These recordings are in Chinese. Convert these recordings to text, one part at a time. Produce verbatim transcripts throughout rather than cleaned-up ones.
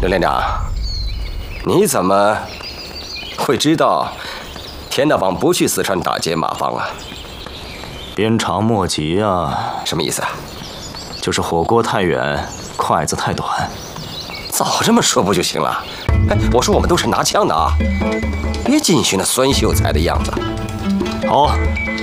刘连长，你怎么会知道田大王不去四川打劫马坊啊？ 鞭长莫及啊！ 什么意思啊？ 就是火锅太远，筷子太短。 早这么说不就行了？哎，我说我们都是拿枪的啊，别继续那孙秀才的样子。 好，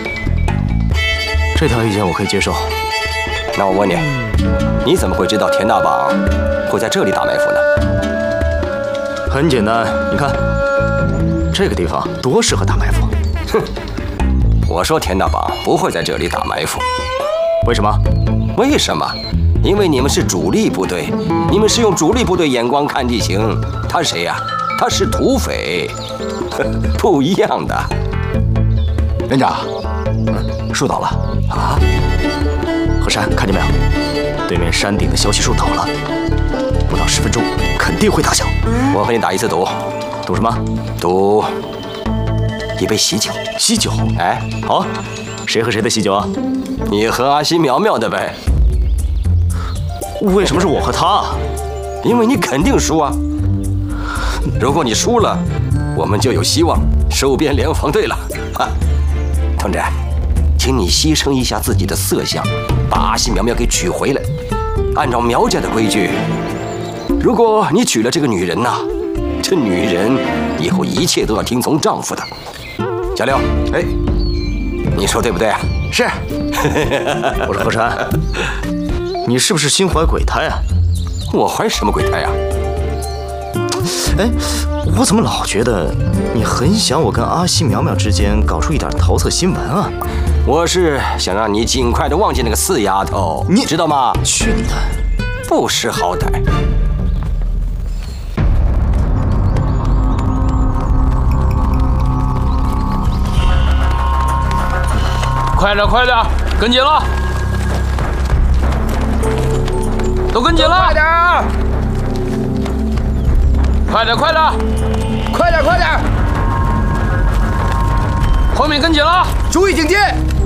这条意见我可以接受。 那我问你，你怎么会知道田大王会在这里打埋伏呢？ 很简单，你看，这个地方多适合打埋伏。 哼，我说田大王不会在这里打埋伏。 为什么？ 为什么？因为你们是主力部队，你们是用主力部队眼光看地形。他谁呀、啊？他是土匪，不一样的。 连长，嗯，树倒了啊！ 何山，看见没有？对面山顶的消息树倒了，不到十分钟肯定会打响。 我和你打一次赌。 赌什么？ 赌一杯喜酒。 喜酒？ 哎， 好，谁和谁的喜酒啊？ 你和阿西苗苗的呗。 为什么是我和他？ 因为你肯定输啊！如果你输了，我们就有希望收编联防队了。哈，同志，请你牺牲一下自己的色相，把阿西苗苗给娶回来。按照苗家的规矩，如果你娶了这个女人呐，这女人以后一切都要听从丈夫的。小刘，哎，你说对不对啊？ 是。 我说何山，你是不是心怀鬼胎啊？ 我怀什么鬼胎啊？ 哎，我怎么老觉得你很想我跟阿西苗苗之间搞出一点桃色新闻啊？ 我是想让你尽快的忘记那个四丫头，你知道吗？ 去你的！ 不识好歹！ 快点，快点，跟紧了！都跟紧了！ 快点啊！ 快点，快点！ 快点，快点！ 后面跟紧了！ 注意警戒！